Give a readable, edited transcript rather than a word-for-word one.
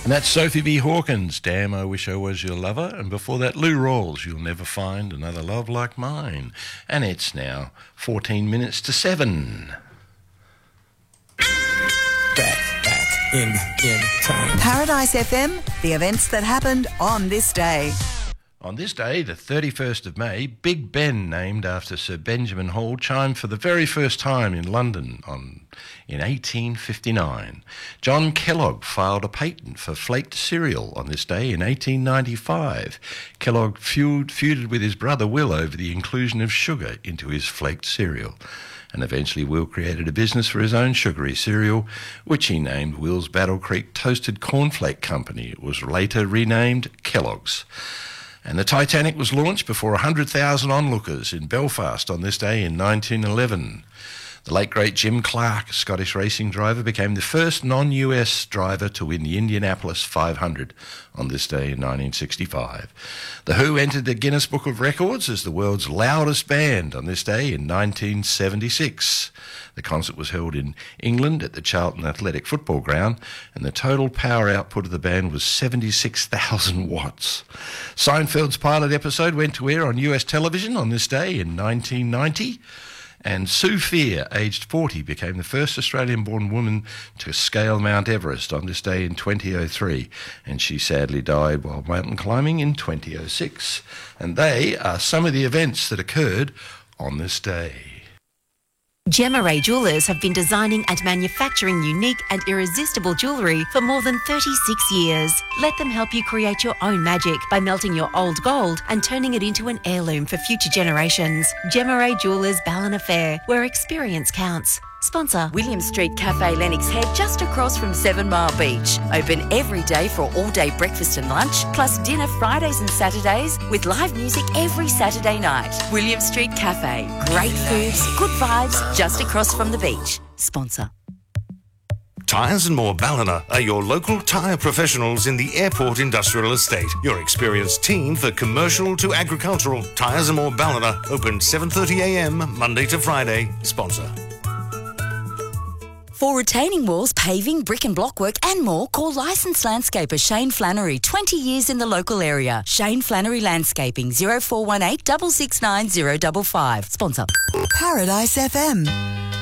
And that's Sophie B. Hawkins, Damn, I Wish I Was Your Lover. And before that, Lou Rawls, You'll Never Find Another Love Like Mine. And it's now 14 minutes to 7. Back in time. Paradise FM, the events that happened on this day. On this day, the 31st of May, Big Ben, named after Sir Benjamin Hall, chimed for the very first time in London in 1859. John Kellogg filed a patent for flaked cereal on this day in 1895. Kellogg feuded with his brother Will over the inclusion of sugar into his flaked cereal. And eventually Will created a business for his own sugary cereal, which he named Will's Battle Creek Toasted Cornflake Company. It was later renamed Kellogg's. And the Titanic was launched before 100,000 onlookers in Belfast on this day in 1911. The late great Jim Clark, a Scottish racing driver, became the first non-US driver to win the Indianapolis 500 on this day in 1965. The Who entered the Guinness Book of Records as the world's loudest band on this day in 1976. The concert was held in England at the Charlton Athletic Football Ground, and the total power output of the band was 76,000 watts. Seinfeld's pilot episode went to air on US television on this day in 1990. And Sue Fear, aged 40, became the first Australian-born woman to scale Mount Everest on this day in 2003, and she sadly died while mountain climbing in 2006. And they are some of the events that occurred on this day. Gemma Ray Jewellers have been designing and manufacturing unique and irresistible jewellery for more than 36 years. Let them help you create your own magic by melting your old gold and turning it into an heirloom for future generations. Gemma Ray Jewellers Ballina Fair, where experience counts. Sponsor William Street Cafe Lennox Head, just across from 7 Mile Beach. Open every day for all-day breakfast and lunch, plus dinner Fridays and Saturdays, with live music every Saturday night. William Street Cafe. Great foods, good vibes, just across from the beach. Sponsor. Tyres and More Ballina are your local tyre professionals in the Airport Industrial Estate. Your experienced team for commercial to agricultural. Tyres and More Ballina, open 7:30am Monday to Friday. Sponsor. For retaining walls, paving, brick and block work and more, call licensed landscaper Shane Flannery, 20 years in the local area. Shane Flannery Landscaping, 0418 669 055. Sponsor. Paradise FM.